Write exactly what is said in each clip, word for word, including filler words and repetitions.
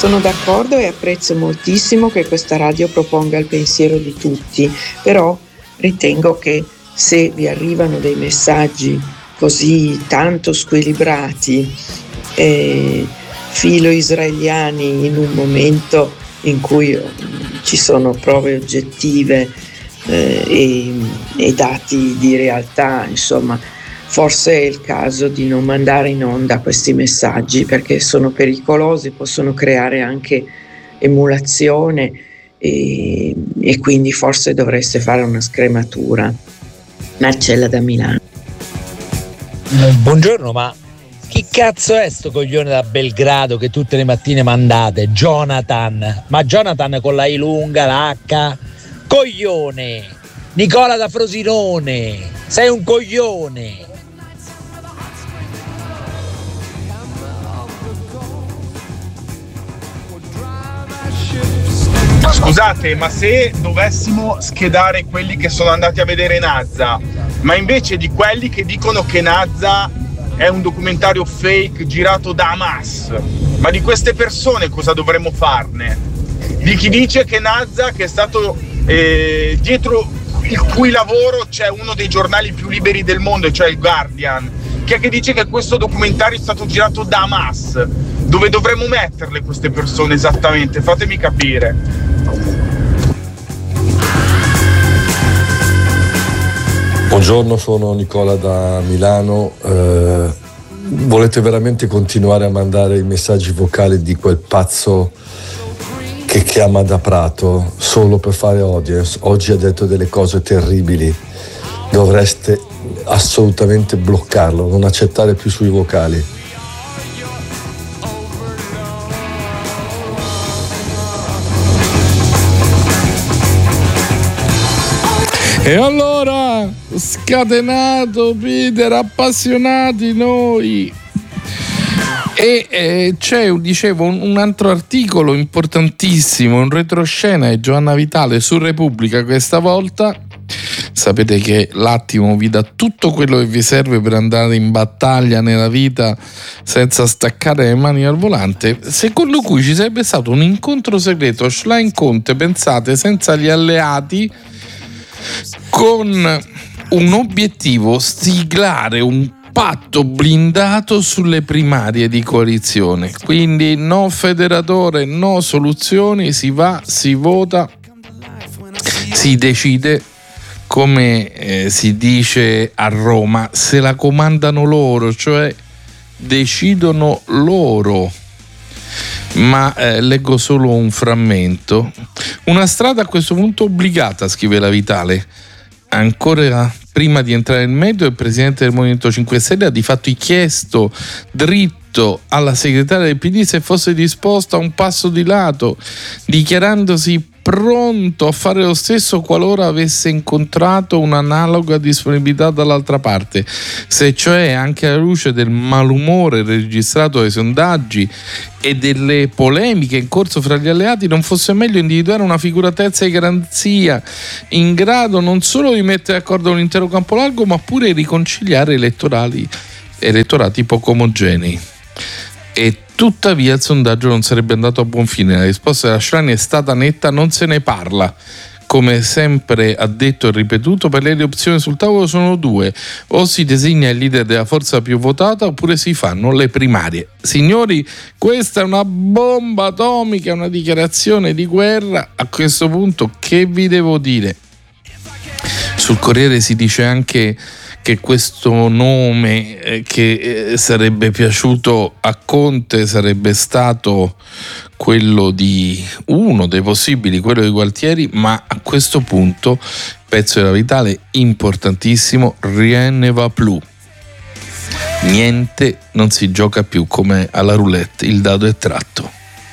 Sono d'accordo e apprezzo moltissimo che questa radio proponga il pensiero di tutti, però ritengo che se vi arrivano dei messaggi così tanto squilibrati, eh, filo-israeliani, in un momento in cui ci sono prove oggettive eh, e, e dati di realtà, insomma, forse è il caso di non mandare in onda questi messaggi, perché sono pericolosi, possono creare anche emulazione e, e quindi forse dovreste fare una scrematura. Marcella da Milano. Buongiorno, ma chi cazzo è sto coglione da Belgrado che tutte le mattine mandate? Jonathan, ma Jonathan con la I lunga, l'H? Coglione! Nicola da Frosinone, sei un coglione! Scusate, ma se dovessimo schedare quelli che sono andati a vedere Nazza, ma invece di quelli che dicono che Nazza è un documentario fake girato da Hamas, ma di queste persone cosa dovremmo farne? Di chi dice che Nazza, che è stato eh, dietro il cui lavoro c'è uno dei giornali più liberi del mondo, cioè il Guardian, che, che dice che questo documentario è stato girato da Hamas. Dove dovremmo metterle queste persone esattamente? Fatemi capire. Buongiorno, sono Nicola da Milano. Eh, volete veramente continuare a mandare i messaggi vocali di quel pazzo che chiama da Prato solo per fare audience? Oggi ha detto delle cose terribili. Dovreste assolutamente bloccarlo, non accettare più sui vocali. E allora, scatenato Peter, appassionati noi. E eh, c'è, dicevo, un, un altro articolo importantissimo, un retroscena di Giovanna Vitale su Repubblica questa volta. Sapete che L'Attimo vi dà tutto quello che vi serve per andare in battaglia nella vita senza staccare le mani al volante, secondo cui ci sarebbe stato un incontro segreto Schlein-Conte, pensate, senza gli alleati, con un obiettivo: siglare un patto blindato sulle primarie di coalizione. Quindi no federatore, no soluzioni, si va, si vota, si decide, come eh, si dice a Roma, se la comandano loro, cioè decidono loro. Ma eh, leggo solo un frammento. Una strada a questo punto obbligata, scrive la Vitale. Ancora prima di entrare nel merito, il presidente del Movimento cinque Stelle ha di fatto chiesto dritto alla segretaria del P D se fosse disposta a un passo di lato, dichiarandosi pronto a fare lo stesso qualora avesse incontrato un'analoga disponibilità dall'altra parte, se cioè, anche alla luce del malumore registrato dai sondaggi e delle polemiche in corso fra gli alleati, non fosse meglio individuare una figura terza di garanzia in grado non solo di mettere d'accordo un intero campo largo, ma pure riconciliare elettorali, elettorati poco omogenei. E tuttavia il sondaggio non sarebbe andato a buon fine. La risposta della Schlein è stata netta: non se ne parla. Come sempre ha detto e ripetuto, per lei le opzioni sul tavolo sono due: o si designa il leader della forza più votata oppure si fanno le primarie. Signori, questa è una bomba atomica, una dichiarazione di guerra. A questo punto che vi devo dire? Sul Corriere si dice anche che questo nome eh, che eh, sarebbe piaciuto a Conte sarebbe stato quello di uno dei possibili, quello di Gualtieri, ma a questo punto, pezzo della Vitale importantissimo, rien ne va plus. Niente, non si gioca più come alla roulette, il dado è tratto.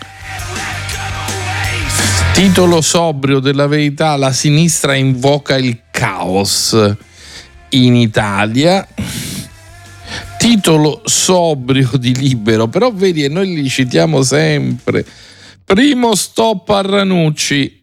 Titolo sobrio della Verità: la sinistra invoca il caos in Italia. Titolo sobrio di Libero, però vedi, e noi li citiamo sempre. Primo stop a Ranucci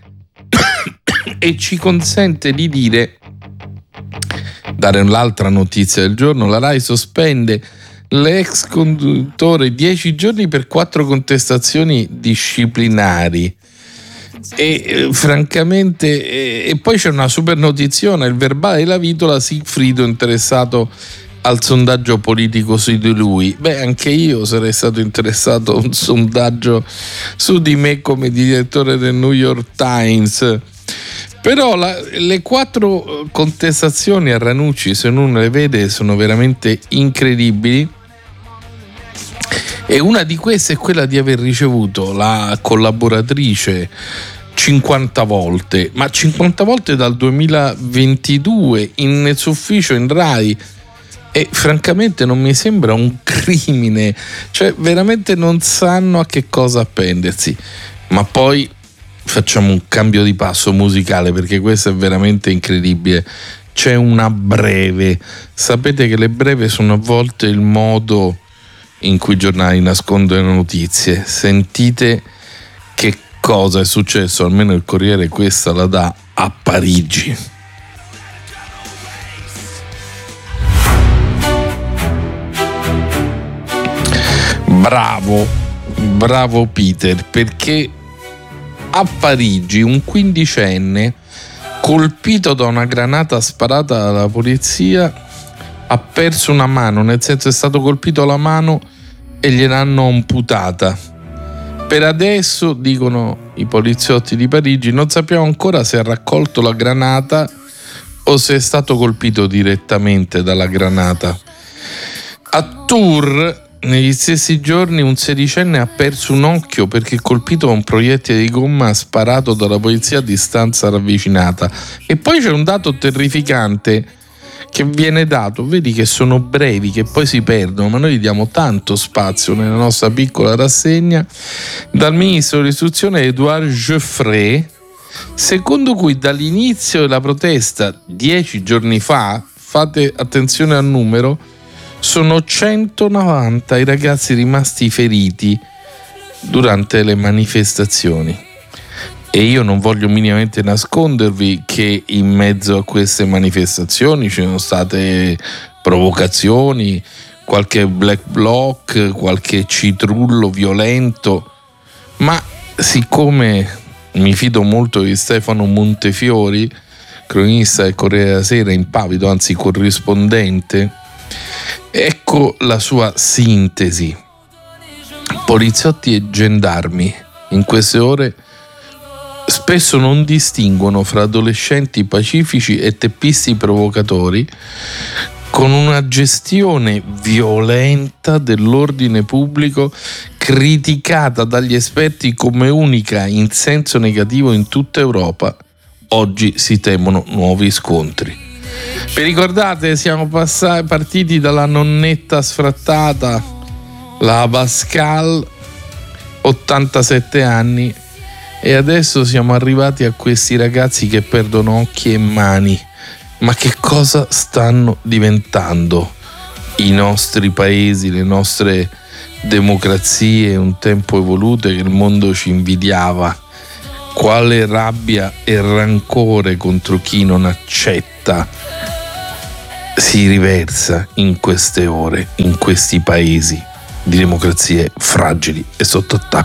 e ci consente di dire, dare l'altra notizia del giorno: la RAI sospende l'ex conduttore dieci giorni per quattro contestazioni disciplinari. E eh, francamente eh, e poi c'è una super notiziona: il verbale della Vitola, Sigfrido interessato al sondaggio politico su di lui. Beh, anche io sarei stato interessato a un sondaggio su di me come direttore del New York Times. Però la, le quattro contestazioni a Ranucci, se uno le vede, sono veramente incredibili. E una di queste è quella di aver ricevuto la collaboratrice cinquanta volte, ma cinquanta volte dal duemilaventidue in ex-ufficio in Rai. E francamente non mi sembra un crimine, cioè veramente non sanno a che cosa appendersi. Ma poi facciamo un cambio di passo musicale, perché questo è veramente incredibile. C'è una breve, sapete che le breve sono a volte il modo in cui i giornali nascondono notizie. Sentite che cosa è successo, almeno il Corriere questa la dà, a Parigi. Bravo, bravo Peter, perché a Parigi un quindicenne colpito da una granata sparata dalla polizia ha perso una mano, nel senso è stato colpito alla mano e gliel'hanno amputata. Per adesso, dicono i poliziotti di Parigi, non sappiamo ancora se ha raccolto la granata o se è stato colpito direttamente dalla granata. A Tours, negli stessi giorni, un sedicenne ha perso un occhio perché colpito da un proiettile di gomma sparato dalla polizia a distanza ravvicinata. E poi c'è un dato terrificante che viene dato, vedi che sono brevi, che poi si perdono, ma noi gli diamo tanto spazio nella nostra piccola rassegna, dal ministro dell'istruzione Edouard Geoffrey, secondo cui dall'inizio della protesta dieci giorni fa, fate attenzione al numero, sono centonovanta i ragazzi rimasti feriti durante le manifestazioni. E io non voglio minimamente nascondervi che in mezzo a queste manifestazioni ci sono state provocazioni, qualche black bloc, qualche citrullo violento, ma siccome mi fido molto di Stefano Montefiori, cronista del Corriere della Sera, impavido, anzi corrispondente, ecco la sua sintesi. Poliziotti e gendarmi in queste ore spesso non distinguono fra adolescenti pacifici e teppisti provocatori, con una gestione violenta dell'ordine pubblico criticata dagli esperti come unica in senso negativo in tutta Europa. Oggi si temono nuovi scontri. Vi ricordate, siamo passati, partiti dalla nonnetta sfrattata, la Pascal, ottantasette anni, e adesso siamo arrivati a questi ragazzi che perdono occhi e mani. Ma che cosa stanno diventando i nostri paesi, le nostre democrazie un tempo evolute che il mondo ci invidiava? Quale rabbia e rancore contro chi non accetta si riversa in queste ore, in questi paesi di democrazie fragili e sotto attacco.